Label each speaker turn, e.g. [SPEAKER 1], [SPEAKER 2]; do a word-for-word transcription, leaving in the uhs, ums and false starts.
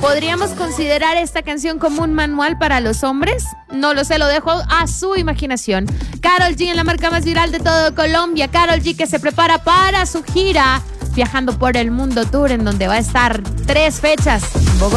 [SPEAKER 1] ¿Podríamos considerar esta canción como un manual para los hombres? No lo sé, lo dejo a su imaginación. Karol G en la marca más viral de todo Colombia. Karol G que se prepara para su gira viajando por el mundo tour, en donde va a estar tres fechas.